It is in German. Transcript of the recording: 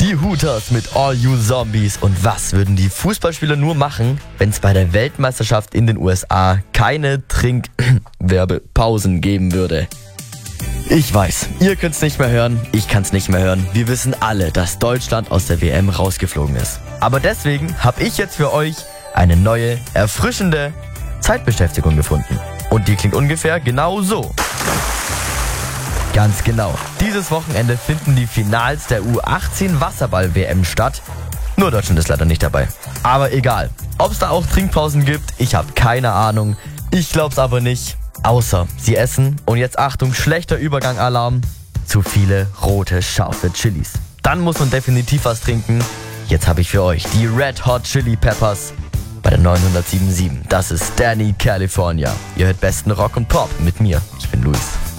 Die Hooters mit All You Zombies. Und was würden die Fußballspieler nur machen, wenn es bei der Weltmeisterschaft in den USA keine Trinkwerbepausen geben würde? Ich weiß, ihr könnt's nicht mehr hören, ich kann's nicht mehr hören. Wir wissen alle, dass Deutschland aus der WM rausgeflogen ist. Aber deswegen habe ich jetzt für euch eine neue, erfrischende Zeitbeschäftigung gefunden. Und die klingt ungefähr genau so. Ganz genau. Dieses Wochenende finden die Finals der U18 Wasserball-WM statt. Nur Deutschland ist leider nicht dabei. Aber egal. Ob es da auch Trinkpausen gibt, ich habe keine Ahnung. Ich glaub's aber nicht. Außer sie essen, und jetzt Achtung, schlechter Übergang-Alarm, zu viele rote, scharfe Chilis. Dann muss man definitiv was trinken. Jetzt habe ich für euch die Red Hot Chili Peppers bei der 907.7. Das ist Danny California. Ihr hört besten Rock und Pop mit mir. Ich bin Luis.